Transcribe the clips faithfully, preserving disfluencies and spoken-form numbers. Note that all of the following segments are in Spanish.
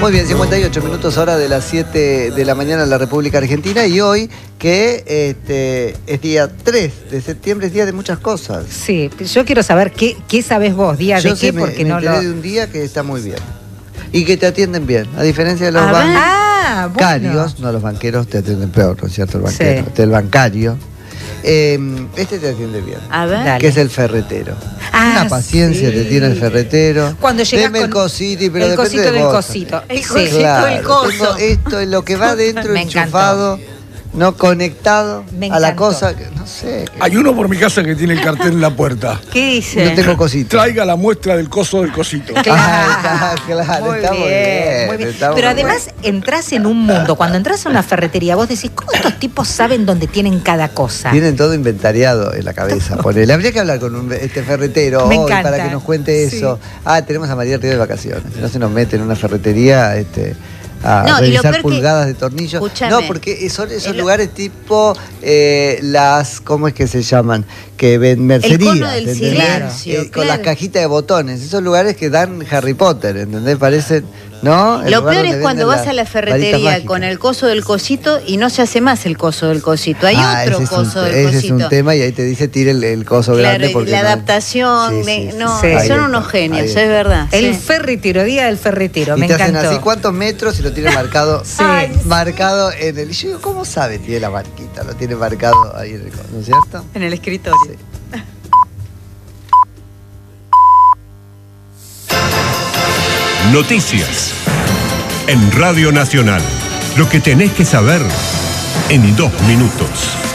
Muy bien, cincuenta y ocho minutos hora de las siete de la mañana en la República Argentina, y hoy que este, es día tres de septiembre, es día de muchas cosas. Sí, yo quiero saber qué, qué sabes vos, día yo de qué, me, porque me no enteré lo... de un día que está muy bien y que te atienden bien, a diferencia de los Ah, bancarios, bueno. no, los banqueros te atienden peor, ¿no es cierto? El banquero, Sí. el bancario. Eh, este te atiende bien. A ver. Dale. Que es el ferretero. Ah, Una paciencia sí. te tiene el ferretero. Cuando llegas Deme con el cosito, pero el depende cosito de del vos. cosito. El Sí. cosito Claro, del coso. tengo esto es lo que va dentro Me enchufado, no conectado Me a la encantó. cosa que no sé. que- Hay uno por mi casa que tiene el cartel en la puerta. ¿Qué dice? No tengo cosito. Traiga la muestra del coso del cosito. Ah, está, claro, Muy está muy bien, muy bien. está muy Pero bien. además entras en un mundo, cuando entras a una ferretería, vos decís, ¿cómo estos tipos saben dónde tienen cada cosa? Tienen todo inventariado en la cabeza. Ponele. Habría que hablar con un, este ferretero Me hoy encanta. para que nos cuente Sí. eso. Ah, tenemos a María Río de vacaciones. Si no se nos mete en una ferretería este, a No, y lo revisar peor que- pulgadas de tornillos. Escúchame. No, porque son esos Es lo- lugares tipo eh, las, ¿cómo es que se llaman? Que ven mercerías. cono del ¿entendés? silencio, Eh, Con claro. las cajitas de botones. Esos lugares que dan Harry Potter, ¿entendés? Parecen, ¿no? El Lo lugar peor donde es cuando venden vas a la las ferretería varitas con mágicas. el coso del cosito y no se hace más el coso del cosito. Hay Ah, otro ese es un coso te- del ese cosito. es un tema y ahí te dice tire el, el coso Claro, grande y porque la no- adaptación, Sí, de- sí, no, sí. Ahí son está, unos ahí genios, está. es verdad. El sí. ferretero, día del ferretero, Y me te hacen encantó. así cuántos metros y lo tiene marcado, Sí. marcado en el. Y yo digo, ¿cómo sabe? Tiene la marquita, lo tiene marcado ahí en el coso, ¿no es cierto? En el escritorio. Sí. Noticias en Radio Nacional. Lo que tenés que saber en dos minutos.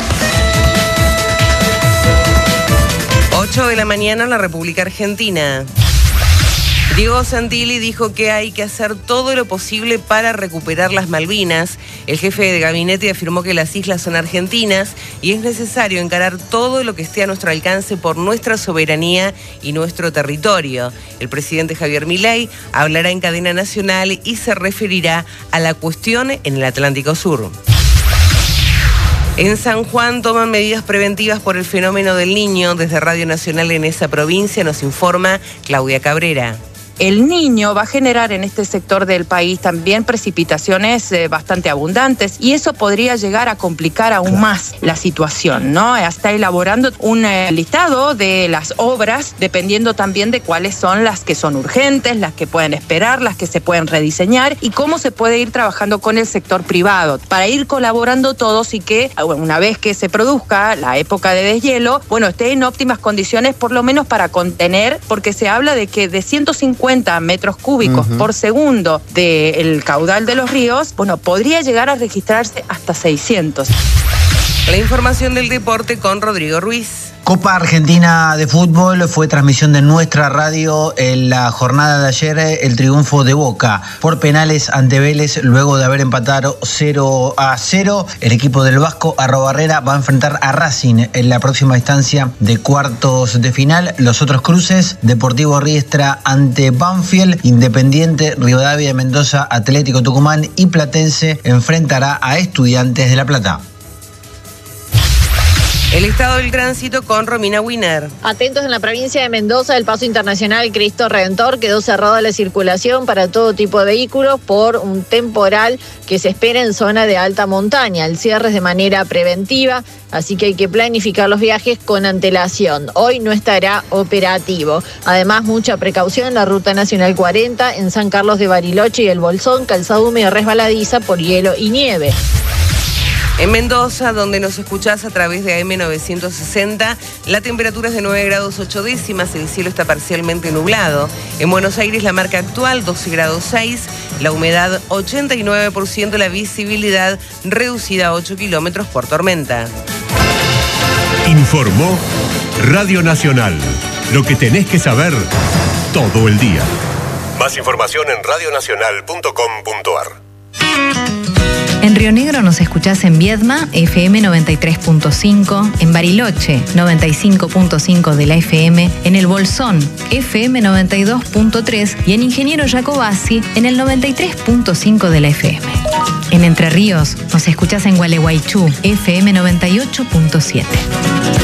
ocho de la mañana en la República Argentina. Diego Santilli dijo que hay que hacer todo lo posible para recuperar las Malvinas. El jefe de gabinete afirmó que las islas son argentinas y es necesario encarar todo lo que esté a nuestro alcance por nuestra soberanía y nuestro territorio. El presidente Javier Milei hablará en cadena nacional y se referirá a la cuestión en el Atlántico Sur. En San Juan toman medidas preventivas por el fenómeno del Niño. Desde Radio Nacional en esa provincia nos informa Claudia Cabrera. El Niño va a generar en este sector del país también precipitaciones eh, bastante abundantes y eso podría llegar a complicar aún más la situación, ¿no? Está elaborando un eh, listado de las obras dependiendo también de cuáles son las que son urgentes, las que pueden esperar, las que se pueden rediseñar y cómo se puede ir trabajando con el sector privado para ir colaborando todos y que una vez que se produzca la época de deshielo, bueno, esté en óptimas condiciones por lo menos para contener, porque se habla de que de ciento cincuenta metros cúbicos uh-huh. por segundo del caudal de los ríos, bueno, podría llegar a registrarse hasta seiscientos. La información del deporte con Rodrigo Ruiz. Copa Argentina de Fútbol fue transmisión de nuestra radio en la jornada de ayer, el triunfo de Boca por penales ante Vélez luego de haber empatado cero a cero. El equipo del Vasco Arrobarrera va a enfrentar a Racing en la próxima instancia de cuartos de final. Los otros cruces, Deportivo Riestra ante Banfield, Independiente, Rivadavia de Mendoza, Atlético Tucumán y Platense enfrentará a Estudiantes de La Plata. El estado del tránsito con Romina Winer. Atentos, en la provincia de Mendoza, el paso internacional Cristo Redentor quedó cerrada la circulación para todo tipo de vehículos por un temporal que se espera en zona de alta montaña. El cierre es de manera preventiva, así que hay que planificar los viajes con antelación. Hoy no estará operativo. Además, mucha precaución en la Ruta Nacional cuarenta en San Carlos de Bariloche y El Bolsón, calzada húmeda resbaladiza por hielo y nieve. En Mendoza, donde nos escuchás a través de A M novecientos sesenta, la temperatura es de nueve grados ocho décimas, el cielo está parcialmente nublado. En Buenos Aires la marca actual doce grados seis, la humedad ochenta y nueve por ciento, la visibilidad reducida a ocho kilómetros por tormenta. Informó Radio Nacional. Lo que tenés que saber todo el día. Más información en radio nacional punto com punto a r. En Río Negro nos escuchás en Viedma, F M noventa y tres punto cinco, en Bariloche, noventa y cinco punto cinco de la F M, en El Bolsón, F M noventa y dos punto tres y en Ingeniero Jacobasi, en el noventa y tres punto cinco de la F M. En Entre Ríos nos escuchás en Gualeguaychú, F M noventa y ocho punto siete.